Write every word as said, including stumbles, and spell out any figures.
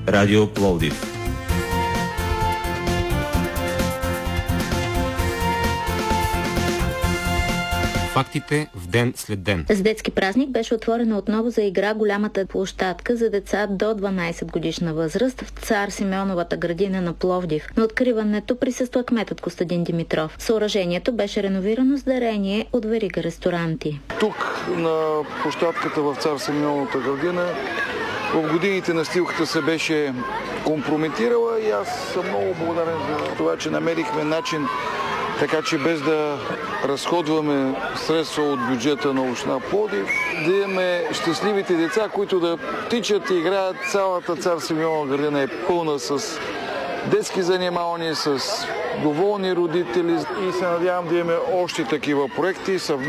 Радио Пловдив. Фактите в ден след ден. С детски празник беше отворена отново за игра голямата площадка за деца до дванайсет годишна възраст в Цар Симеоновата градина на Пловдив. На откриването присъства кметът Костадин Димитров. Съоръжението беше реновирано с дарение от верига ресторанти. Тук на площадката в Цар Симеоновата градина в годините настилката се беше компрометирала и аз съм много благодарен за това, че намерихме начин, така че без да разходваме средства от бюджета на община Пловдив, да имаме щастливите деца, които да тичат и играят. Цялата Цар Симеонова градина е пълна с детски занимавания, с доволни родители и се надявам да имаме още такива проекти.